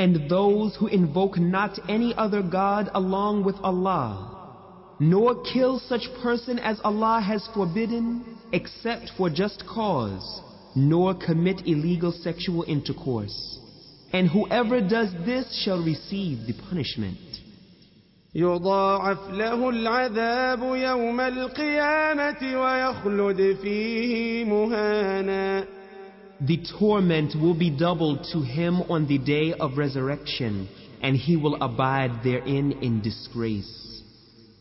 And those who invoke not any other God along with Allah, nor kill such person as Allah has forbidden, except for just cause, nor commit illegal sexual intercourse. And whoever does this shall receive the punishment. يضاعف له العذاب يوم القيامة ويخلد فيه مهانا. The torment will be doubled to him on the day of resurrection, and he will abide therein in disgrace.